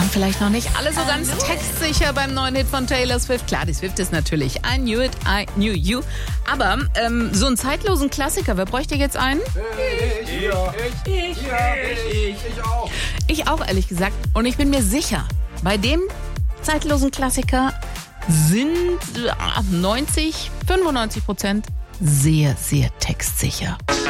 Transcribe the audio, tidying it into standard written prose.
waren vielleicht noch nicht alle so ganz textsicher beim neuen Hit von Taylor Swift. Klar, die Swift ist natürlich I Knew It, I Knew You. Aber so einen zeitlosen Klassiker, wer bräuchte jetzt einen? Ich auch. Ich auch, ehrlich gesagt. Und ich bin mir sicher, bei dem zeitlosen Klassiker sind 95% sehr, sehr textsicher.